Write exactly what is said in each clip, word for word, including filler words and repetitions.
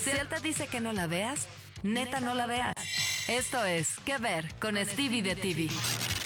Si él te dice que no la veas, neta no la veas. Esto es ¿Qué ver? Con Stevie de T V.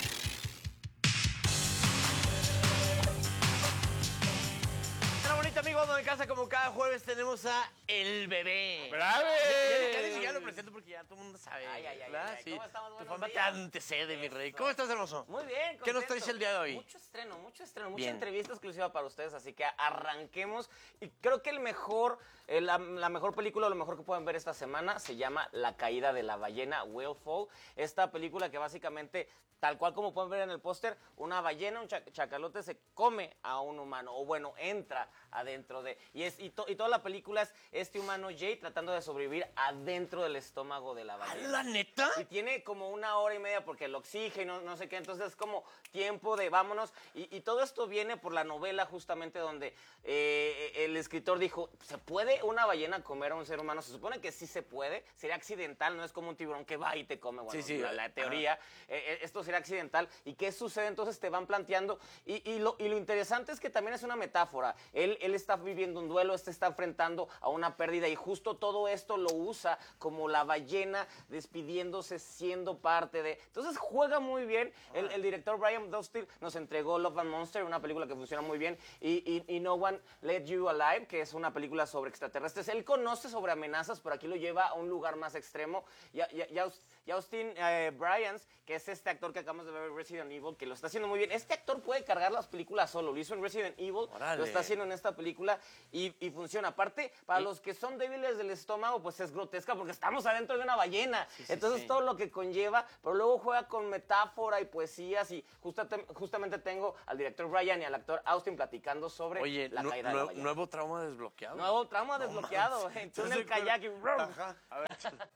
Amigos, en casa como cada jueves tenemos a El Bebé. ¡Bravo! Ya, ya, ya ni siquiera lo presento porque ya todo el mundo sabe. Ay, ay, ay, ¿verdad? ay, Sí. ¿cómo estamos? Tu Buenos fama te días. antecede, mi rey. Eso. ¿Cómo estás, hermoso? Muy bien, ¿Qué nos contento. traes el día de hoy? Mucho estreno, mucho estreno, mucha Bien. entrevista exclusiva para ustedes, así que arranquemos. Y creo que el mejor, eh, la, la mejor película, lo mejor que pueden ver esta semana, se llama La caída de la ballena, Whale Fall. Esta película que básicamente, tal cual como pueden ver en el póster, una ballena, un chac- chacalote se come a un humano, o bueno, entra adentro de... Y, es, y, to, y toda la película es este humano Jay tratando de sobrevivir adentro del estómago de la ¿Ah, ballena. la neta? Y tiene como una hora y media porque el oxígeno, no sé qué, entonces es como tiempo de vámonos. Y, y todo esto viene por la novela justamente donde eh, el escritor dijo, ¿se puede una ballena comer a un ser humano? Se supone que sí se puede, sería accidental, no es como un tiburón que va y te come, bueno, Sí, sí. la, la teoría, eh, esto sería accidental. ¿Y qué sucede? Entonces te van planteando, y, y, lo, y lo interesante es que también es una metáfora. Él, él está viviendo un duelo, este está enfrentando a una pérdida y justo todo esto lo usa como la ballena despidiéndose, siendo parte de... Entonces juega muy bien. El, el director Brian Dostal nos entregó Love and Monster, una película que funciona muy bien, y, y, y No One Let You Alive, que es una película sobre extraterrestres. Él conoce sobre amenazas, pero aquí lo lleva a un lugar más extremo. Y, y, y, y Austin eh, Bryans, que es este actor que acabamos de ver en Resident Evil, que lo está haciendo muy bien. Este actor puede cargar las películas solo. Lo hizo en Resident Evil, Órale. lo está haciendo en esta película y, y funciona. Aparte, para ¿Y? los que son débiles del estómago, pues es grotesca porque estamos adentro de una ballena. Sí, sí, Entonces sí. todo lo que conlleva, pero luego juega con metáfora y poesías y justa- justamente tengo al director Brian y al actor Austin platicando sobre Oye, la nu- caída de la nue- ballena. nuevo trauma desbloqueado. Nuevo trauma desbloqueado. mames. Tú en el Entonces, kayak y... Ajá. A ver.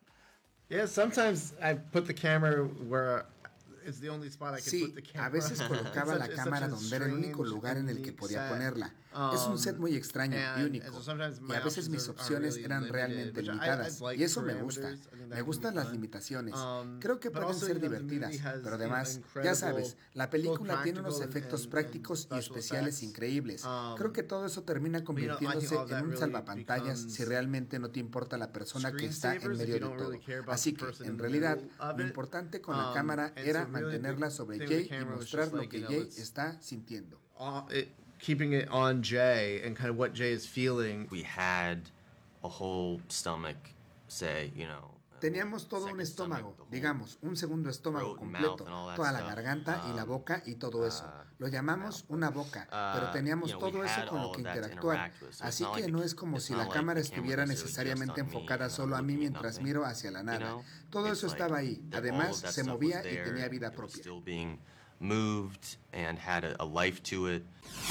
Yeah, sometimes I put the camera where it's the only spot I can Sí, put the camera. a veces colocaba It's la such- it's cámara such a donde era el único strange lugar en el and que unique podía set. ponerla. Es un set muy extraño and- y único. and so sometimes my Y a veces options mis are- are opciones really eran limited, realmente which I- limitadas. I'd like Y eso me gusta. parameters. I think that Me can gustan be las fun. limitaciones. Um, Creo que but pueden also, ser you know, the movie divertidas, has, pero you know, además, ya incredible, sabes, la both película tiene unos practical efectos and- prácticos and y special especiales effects. increíbles. Um, Creo que todo eso termina you know, I think convirtiéndose all that en un really salvapantallas becomes si realmente no te importa la persona que está en screensavers if medio you de don't todo. really care about Así the que, person in en the realidad, middle of lo it. importante con la Um, cámara and era so really mantenerla the sobre thing with the Jay y camera was mostrar just lo like, que you know, Jay it's- está sintiendo. Uh, it, keeping it on Jay and kind of what Jay is feeling. We had a whole stomach, say, you know. Teníamos todo un second stomach, estómago, the whole digamos, un segundo estómago throat and completo, mouth and all that toda la stuff. garganta y la Um, boca y todo eso. uh, Lo llamamos mouth. una boca, Uh, pero teníamos you know, we todo eso had con all lo que of that to interactuar. interact with, so it's Así not que like no the- es como it's si not la like cámara the camera estuviera was necessarily necesariamente just on me enfocada and I'm solo a mí looking at mientras nothing, miro hacia la you nada. know? Todo It's eso like estaba ahí. that all Además, of that se stuff movía was y there, tenía vida it was propia. still being moved and had a, a life to it.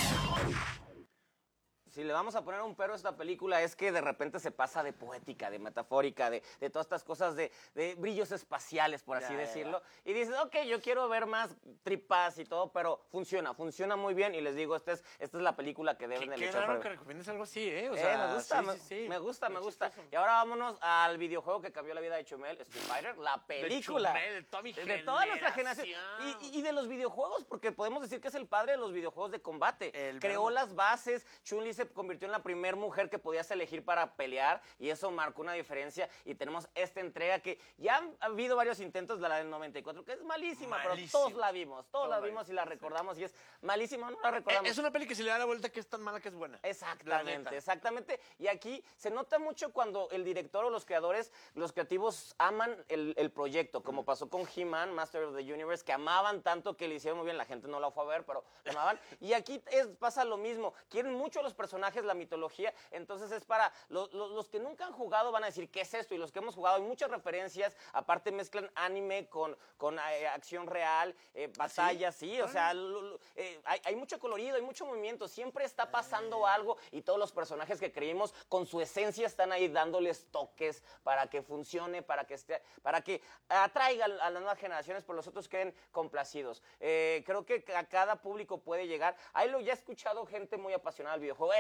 Si le vamos a poner un pero a esta película es que de repente se pasa de poética, de metafórica, de, de todas estas cosas de, de brillos espaciales, por así Ya, ya, decirlo. Y dices, ok, yo quiero ver más tripas y todo, pero funciona, funciona muy bien. Y les digo, esta es, esta es la película que deben Qué, de qué echar raro para- que recomiendes algo así, ¿eh? O Eh, sea, me gusta, sí, me, sí, sí. me gusta, me Qué gusta. chistoso. Y ahora vámonos al videojuego que cambió la vida de Chumel, Street Fighter, la película. Chumel, de toda mi de toda nuestra generación. generación. Y, y- y de los videojuegos, porque podemos decir que es el padre de los videojuegos de combate. El Creó verdad. las bases, Chun-Li se convirtió en la primera mujer que podías elegir para pelear y eso marcó una diferencia. Y tenemos esta entrega que ya han habido varios intentos de la del noventa y cuatro, que es malísima, Malísima. pero todos la vimos, todos Todos la la vimos vimos, y la recordamos y es malísima, no la recordamos. Eh, Es una peli que se le da la vuelta que es tan mala que es buena. La Exactamente, neta. exactamente. Y aquí se nota mucho cuando el director o los creadores, los creativos aman el, el proyecto, como pasó con He-Man, Master of the Universe, que amaban tanto que le hicieron muy bien, la gente no la fue a ver, pero lo amaban. Y aquí es, pasa lo mismo, quieren mucho los personajes, la mitología, entonces es para los, los, los que nunca han jugado van a decir, ¿qué es esto? Y los que hemos jugado, hay muchas referencias, aparte mezclan anime con, con eh, acción real, eh, batallas, sí, o sea, lo- lo- eh, hay, hay mucho colorido, hay mucho movimiento, siempre está pasando algo y todos los personajes que creímos con su esencia están ahí dándoles toques para que funcione, para que esté, para que atraiga a las nuevas generaciones, pero los otros queden complacidos. Eh, creo que a cada público puede llegar. Ahí lo ya he escuchado gente muy apasionada del videojuego.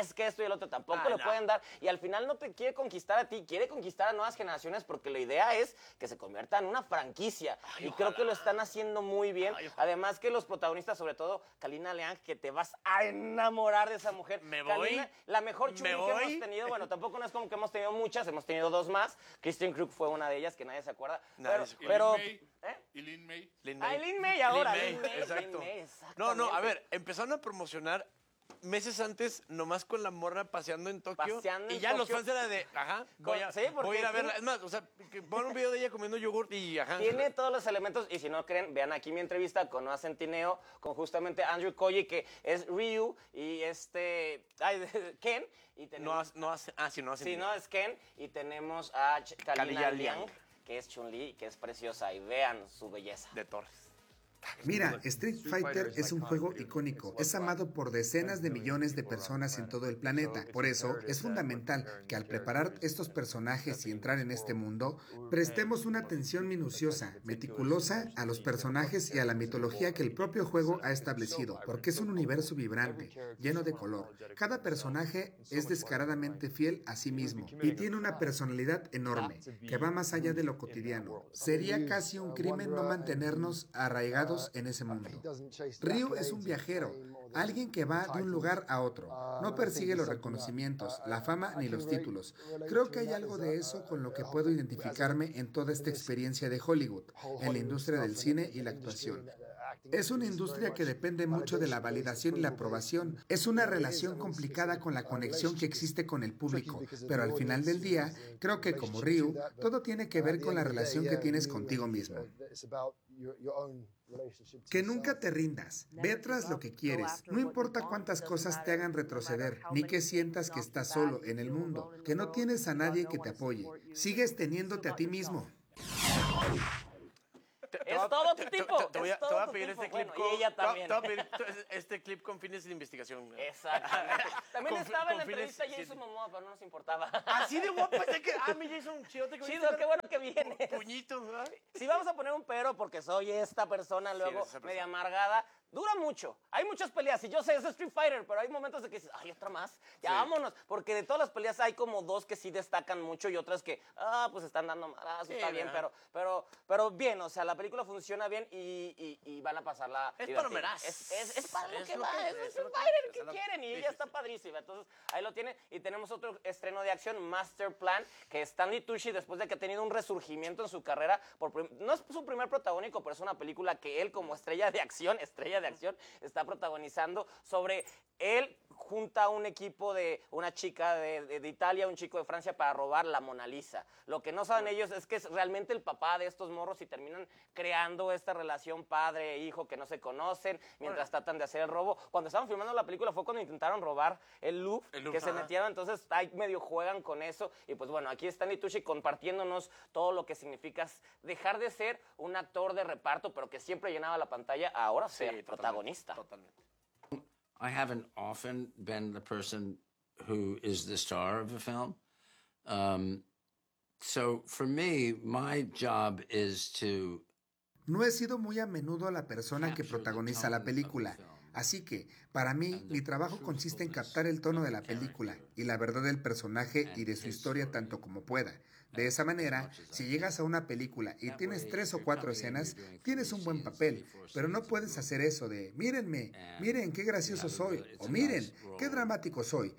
es que esto y el otro tampoco Ah, le no. pueden dar. Y al final no te quiere conquistar a ti, quiere conquistar a nuevas generaciones porque la idea es que se convierta en una franquicia. Ay, y creo que lo están haciendo muy bien. Ay, ojalá. Además que los protagonistas, sobre todo Kalina Leang, que te vas a enamorar de esa mujer. Me voy. Kalina, la mejor Chun-Li Me que voy. hemos tenido. Bueno, tampoco no es como que hemos tenido muchas, hemos tenido dos más. Kristen Krug fue una de ellas, que nadie se acuerda. Nadie pero, se acuerda. pero, Lin May. ¿eh? Y Lin May. Lin Ah, Lin May ahora, Lin Lin May, exacto. Lin May, No, no, a exactamente. ver, empezaron a promocionar meses antes, nomás con la morra paseando en Tokio. Paseando y en ya los Tokio. fans eran de, ajá, voy a, Sí, porque voy a ir a verla. tiene- Es más, o sea, que pongan un video de ella comiendo yogurt y ajá. Tiene todos los elementos, y si no creen, vean aquí mi entrevista con Noah Centineo, con justamente Andrew Koji, que es Ryu, y este, ay, Ken, y No, tenemos, hace- no hace, ah, sí, no hace. sí, no, es Ken, y tenemos a Ch- Kalina Kalina Liang, Liang. que es Chun-Li, que es preciosa, y vean su belleza. De Torres. Mira, Street Fighter es un juego icónico. Es amado por decenas de millones de personas en todo el planeta. Por eso, es fundamental que al preparar estos personajes y entrar en este mundo, prestemos una atención minuciosa, meticulosa a los personajes y a la mitología que el propio juego ha establecido, porque es un universo vibrante, lleno de color. Cada personaje es descaradamente fiel a sí mismo y tiene una personalidad enorme, que va más allá de lo cotidiano. Sería casi un crimen no mantenernos arraigados en ese mundo. Ryu es un viajero, alguien que va de un lugar a otro. No persigue los reconocimientos, la fama ni los títulos. Creo que hay algo de eso con lo que puedo identificarme en toda esta experiencia de Hollywood, en la industria del cine y la actuación. Es una industria que depende mucho de la validación y la aprobación. Es una relación complicada con la conexión que existe con el público, pero al final del día, creo que como Ryu, todo tiene que ver con la relación que tienes contigo mismo. Que nunca te rindas, ve tras lo que quieres, no importa cuántas cosas te hagan retroceder, ni que sientas que estás solo en el mundo, que no tienes a nadie que te apoye, sigues teniéndote a ti mismo. Te- te Es voy a- todo te- tu te- tipo, te- Te voy es a te todo voy a tu pedir tipo. este clip Bueno, con. y ella te voy a- también. te voy a pedir t- este clip con fines de investigación. Exactamente. También Con- estaba en la con fines- entrevista sí, Jason sí. Momoa, pero no nos importaba. Así de guapo, es que. Ah, mi Jason, chidote. que Chido, viste, qué bueno que vienes. Puñito, ¿verdad? Si vamos a poner un pero porque soy esta persona luego eres esa persona. media amargada, dura mucho. Hay muchas peleas y yo sé, es Street Fighter, pero hay momentos de que dices, ay, otra más, ya Sí. vámonos. Porque de todas las peleas hay como dos que sí destacan mucho y otras que, ah, pues están dando marazos, Sí, está bien, ¿verdad? pero, pero, pero bien, o sea, la película funciona bien y, y, y van a pasarla. Es divertida. palomeraz. Es, es, es para lo Es que lo va, que- es es Street lo que- Fighter, es ¿qué lo- quieren? Y sí, ella sí, está sí. padrísima. Entonces, ahí lo tienen. Y tenemos otro estreno de acción, Master Plan, que Stanley Tucci, después de que ha tenido un resurgimiento en su carrera, por prim- no es su primer protagónico, pero es una película que él, como estrella de acción, estrella de acción, está protagonizando sobre él junta a un equipo de una chica de, de- de Italia, un chico de Francia para robar la Mona Lisa. Lo que no saben ellos es que es realmente el papá de estos morros y terminan creando esta relación padre e hijo que no se conocen mientras tratan de hacer el robo. Cuando estaban filmando la película fue cuando intentaron robar el Louvre, El Louvre, que se ajá. metieron, entonces ahí medio juegan con eso. Y pues bueno, aquí está Stanley Tucci compartiéndonos todo lo que significa dejar de ser un actor de reparto, pero que siempre llenaba la pantalla, a ahora ser totalmente, protagonista. Totalmente. I haven't often been the person who is the star of a film. Um, so for me, my job is to No he sido muy a menudo la persona que protagoniza la película, así que, para mí, mi trabajo consiste en captar el tono de la película y la verdad del personaje y de su historia tanto como pueda. De esa manera, si llegas a una película y tienes tres o cuatro escenas, tienes un buen papel, pero no puedes hacer eso de, mírenme, miren qué gracioso soy, o miren, qué dramático soy.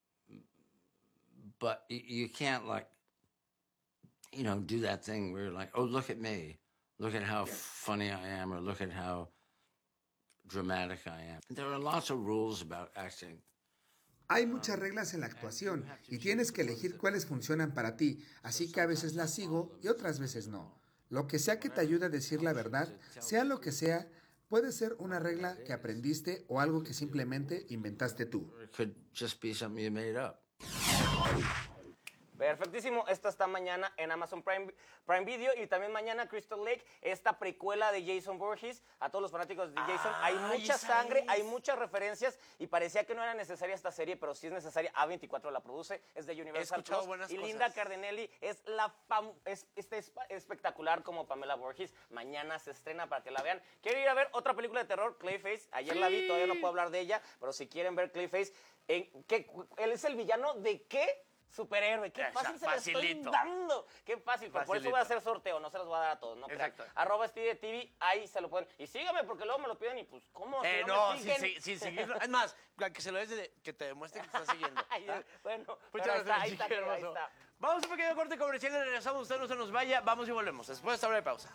but y- you can't like, you know, do that thing where you're like, oh, look at me, look at how funny I am, or look at how dramatic I am. There are lots of rules about acting. Hay muchas reglas en la actuación y tienes que elegir cuáles funcionan para ti, así que a veces las sigo y otras veces no. Lo que sea que te ayude a decir la verdad, sea lo que sea, puede ser una regla que aprendiste o algo que simplemente inventaste tú. It could just be something you made up. Perfectísimo, esta está mañana en Amazon Prime, Prime Video y también mañana Crystal Lake, esta precuela de Jason Voorhees. A todos los fanáticos de Jason, hay Ay, mucha esa sangre, es. hay muchas referencias y parecía que no era necesaria esta serie, pero sí es necesaria. A veinticuatro la produce, es de Universal escuchado Plus buenas y cosas. Linda Cardinelli es la fam es, este es espectacular como Pamela Voorhees. Mañana se estrena para que la vean. Quiero ir a ver otra película de terror, Clayface. Ayer la vi, todavía no puedo hablar de ella, pero si quieren ver Clayface, ¿En qué, ¿Él es el villano de qué superhéroe? Qué Exacto, fácil se lo estoy facilito. dando. Qué fácil, pero por eso Facilito. voy a hacer sorteo, no se los voy a dar a todos, ¿no? Exacto. Arroba Steve T V, ahí se lo pueden. Y sígame porque luego me lo piden y pues, ¿cómo? Eh, Si no, me sin, siguen. sin, sin seguirlo. Es más, que se lo des de, que te demuestre que estás siguiendo. Ay, ¿ah? bueno, Muchas pero ahí está, gracias, ahí está, chiqui pero ahí hermoso. está. Vamos a un pequeño corte comercial y regresamos. Usted no se nos vaya. Vamos y volvemos. Después de esta breve pausa.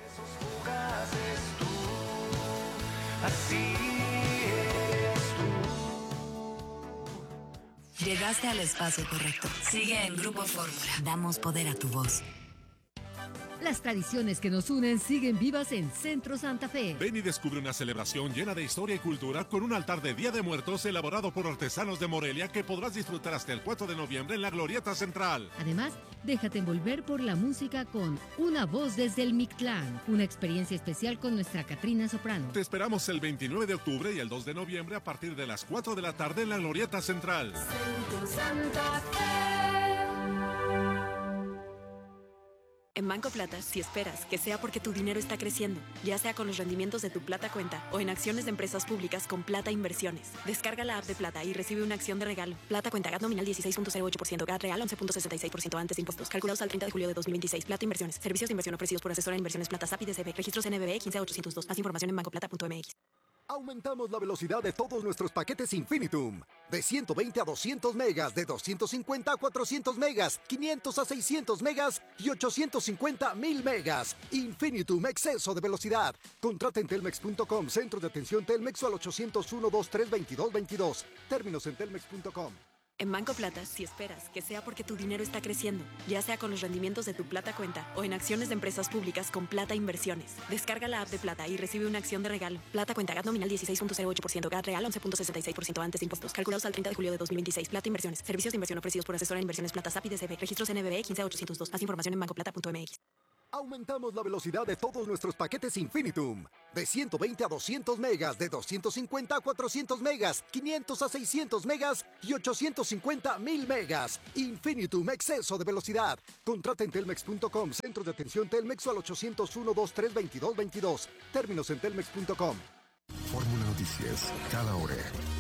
Llegaste al espacio correcto. Sigue en Grupo Fórmula. Damos poder a tu voz. Las tradiciones que nos unen siguen vivas en Centro Santa Fe. Ven y descubre una celebración llena de historia y cultura con un altar de Día de Muertos elaborado por artesanos de Morelia que podrás disfrutar hasta el cuatro de noviembre en la Glorieta Central. Además, déjate envolver por la música con Una Voz desde el Mictlán, una experiencia especial con nuestra Catrina Soprano. Te esperamos el veintinueve de octubre y el dos de noviembre a partir de las cuatro de la tarde en la Glorieta Central. Centro Santa Fe. En Banco Plata, si esperas que sea porque tu dinero está creciendo, ya sea con los rendimientos de tu Plata Cuenta o en acciones de empresas públicas con Plata Inversiones. Descarga la app de Plata y recibe una acción de regalo. Plata Cuenta, G A T nominal dieciséis punto cero ocho por ciento, G A T real once punto sesenta y seis por ciento antes de impuestos. Calculados al treinta de julio de dos mil veintiséis. Plata Inversiones. Servicios de inversión ofrecidos por asesora de inversiones Plata S A P I D C B. Registros N B B quince ochocientos dos. Más información en bancoplata punto m x. Aumentamos la velocidad de todos nuestros paquetes Infinitum. De ciento veinte a doscientos megas, de doscientos cincuenta a cuatrocientos megas, quinientos a seiscientos megas y ochocientos cincuenta a mil megas. Infinitum, exceso de velocidad. Contrata en telmex punto com, centro de atención Telmex o al ochocientos uno, veintitrés, veintidós, veintidós. Términos en telmex punto com. En Banco Plata, si esperas que sea porque tu dinero está creciendo, ya sea con los rendimientos de tu Plata Cuenta o en acciones de empresas públicas con Plata Inversiones. Descarga la app de Plata y recibe una acción de regalo. Plata Cuenta, G A T nominal dieciséis punto cero ocho por ciento, G A T real once punto sesenta y seis por ciento antes de impuestos. Calculados al treinta de julio de dos mil veintiséis. Plata Inversiones. Servicios de inversión ofrecidos por asesora de inversiones Plata S A P I D C B. Registros N B B quince ochocientos dos. Más información en bancoplata punto m x. Aumentamos la velocidad de todos nuestros paquetes Infinitum. De ciento veinte a doscientos megas, de doscientos cincuenta a cuatrocientos megas, quinientos a seiscientos megas y ochocientos cincuenta a mil megas. Infinitum, exceso de velocidad. Contrata en telmex punto com, centro de atención Telmex o al ochocientos uno, veintitrés, veintidós, veintidós. Términos en telmex punto com. Fórmula Noticias, cada hora.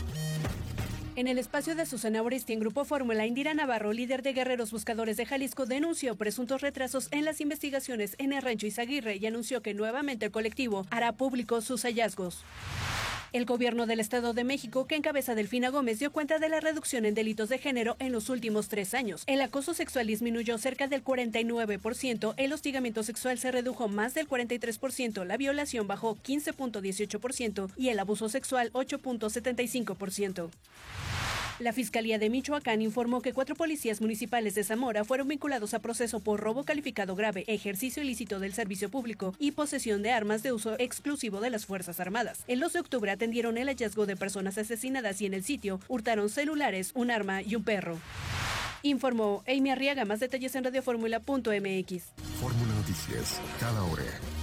En el espacio de Susana Oresti en Grupo Fórmula, Indira Navarro, líder de Guerreros Buscadores de Jalisco, denunció presuntos retrasos en las investigaciones en el Rancho Izaguirre y anunció que nuevamente el colectivo hará público sus hallazgos. El gobierno del Estado de México, que encabeza Delfina Gómez, dio cuenta de la reducción en delitos de género en los últimos tres años. El acoso sexual disminuyó cerca del cuarenta y nueve por ciento, el hostigamiento sexual se redujo más del cuarenta y tres por ciento, la violación bajó quince punto dieciocho por ciento y el abuso sexual ocho punto setenta y cinco por ciento. La Fiscalía de Michoacán informó que cuatro policías municipales de Zamora fueron vinculados a proceso por robo calificado grave, ejercicio ilícito del servicio público y posesión de armas de uso exclusivo de las Fuerzas Armadas. El dos de octubre atendieron el hallazgo de personas asesinadas y en el sitio hurtaron celulares, un arma y un perro. Informó Amy Arriaga. Más detalles en radioformula punto m x. Fórmula Noticias, cada hora.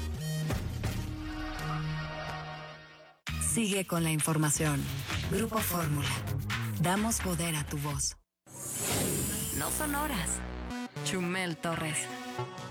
Sigue con la información. Grupo Fórmula. Damos poder a tu voz. No son horas. Chumel Torres.